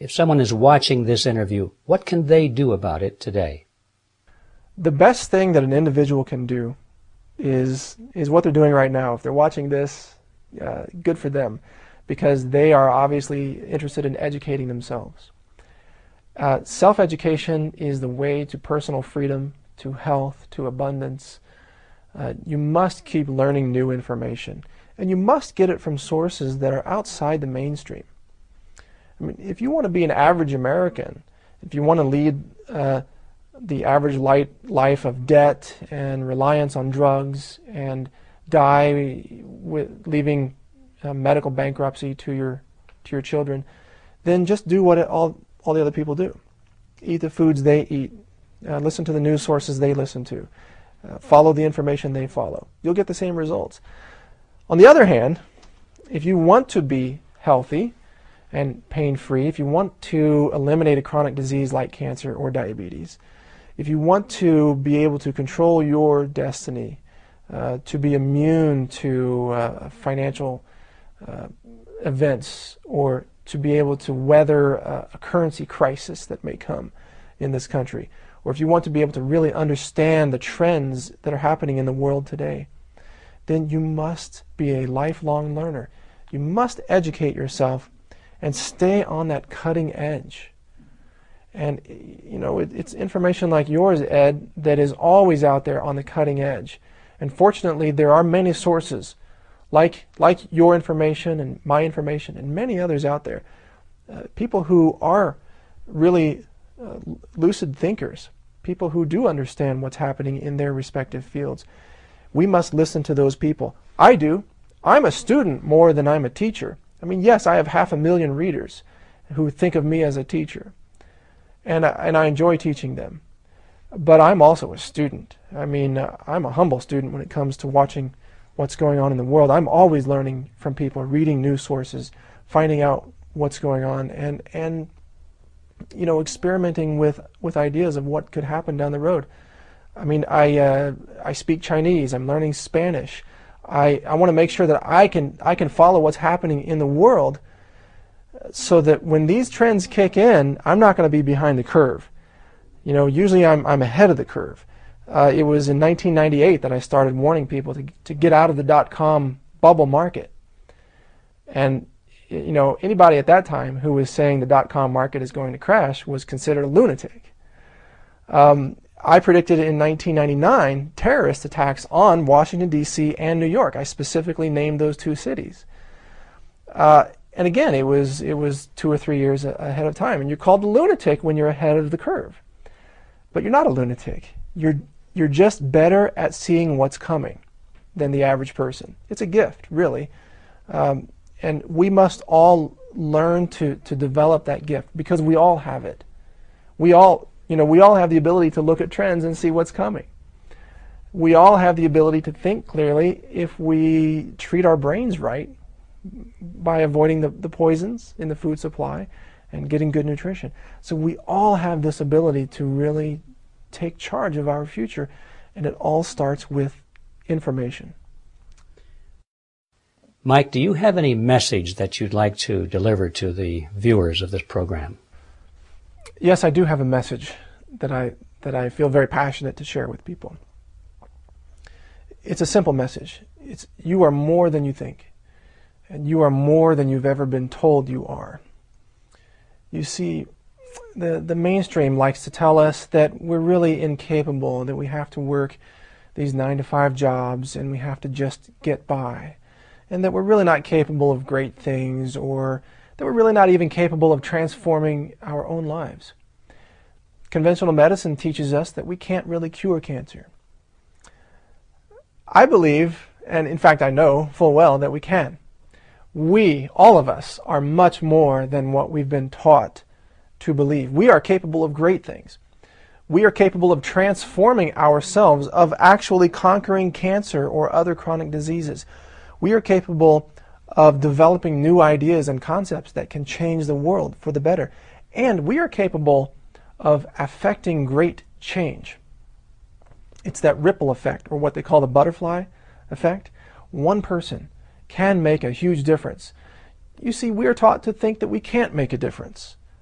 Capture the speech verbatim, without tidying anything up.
If someone is watching this interview, what can they do about it today? The best thing that an individual can do is is what they're doing right now. If they're watching this, uh, good for them, because they are obviously interested in educating themselves. Uh, self-education is the way to personal freedom, to health, to abundance. Uh, you must keep learning new information, and you must get it from sources that are outside the mainstream. I mean, if you want to be an average American, if you want to lead uh, the average light life of debt and reliance on drugs and die with leaving uh, medical bankruptcy to your to your children, then just do what it, all all the other people do. Eat the foods they eat. Uh, listen to the news sources they listen to. Uh, follow the information they follow. You'll get the same results. On the other hand, if you want to be healthy and pain-free, if you want to eliminate a chronic disease like cancer or diabetes, if you want to be able to control your destiny, uh, to be immune to uh, financial uh, events, or to be able to weather a, a currency crisis that may come in this country, or if you want to be able to really understand the trends that are happening in the world today, then you must be a lifelong learner. You must educate yourself and stay on that cutting edge. And, you know, it, it's information like yours, Ed, that is always out there on the cutting edge. And fortunately, there are many sources like, like your information and my information and many others out there. Uh, people who are really uh, lucid thinkers, people who do understand what's happening in their respective fields. We must listen to those people. I do. I'm a student more than I'm a teacher. I mean, yes, I have half a million readers who think of me as a teacher, and I, and I enjoy teaching them. But I'm also a student. I mean, uh, I'm a humble student when it comes to watching what's going on in the world. I'm always learning from people, reading news sources, finding out what's going on, and and you know, experimenting with with ideas of what could happen down the road. I mean, I uh, I speak Chinese. I'm learning Spanish. I, I want to make sure that I can I can follow what's happening in the world, so that when these trends kick in, I'm not going to be behind the curve. You know, usually I'm I'm ahead of the curve. Uh, it was in nineteen ninety-eight that I started warning people to to get out of the dot-com bubble market. And you know, anybody at that time who was saying the dot-com market is going to crash was considered a lunatic. Um, I predicted in nineteen ninety-nine terrorist attacks on Washington, D C and New York. I specifically named those two cities. Uh, and again, it was it was two or three years ahead of time. And you're called a lunatic when you're ahead of the curve. But you're not a lunatic. You're you're just better at seeing what's coming than the average person. It's a gift, really. Um, and we must all learn to to develop that gift, because we all have it. We all You know, we all have the ability to look at trends and see what's coming. We all have the ability to think clearly if we treat our brains right by avoiding the, the poisons in the food supply and getting good nutrition. So we all have this ability to really take charge of our future, and it all starts with information. Mike, do you have any message that you'd like to deliver to the viewers of this program? Yes, I do have a message that I that I feel very passionate to share with people. It's a simple message. It's you are more than you think, and you are more than you've ever been told you are. You see, the the mainstream likes to tell us that we're really incapable, that we have to work these nine to five jobs and we have to just get by, and that we're really not capable of great things, or that we're really not even capable of transforming our own lives. Conventional medicine teaches us that we can't really cure cancer. I believe, and in fact I know full well, that we can. We, all of us, are much more than what we've been taught to believe. We are capable of great things. We are capable of transforming ourselves, of actually conquering cancer or other chronic diseases. We are capable of developing new ideas and concepts that can change the world for the better. And we are capable of affecting great change. It's that ripple effect, or what they call the butterfly effect. One person can make a huge difference. You see, we are taught to think that we can't make a difference.